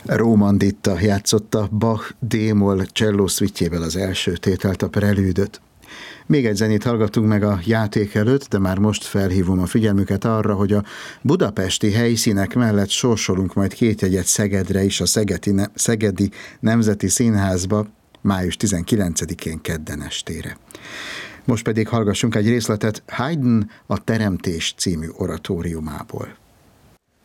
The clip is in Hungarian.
Róman Ditta játszotta Bach D-moll cselló szvittjével az első tételt, a prelűdöt. Még egy zenét hallgatunk meg a játék előtt, de már most felhívom a figyelmüket arra, hogy a budapesti helyszínek mellett sorsolunk majd 2 jegyet Szegedre is, a Szegedi Nemzeti Színházba május 19-én kedden estére. Most pedig hallgassunk egy részletet Haydn a Teremtés című oratóriumából.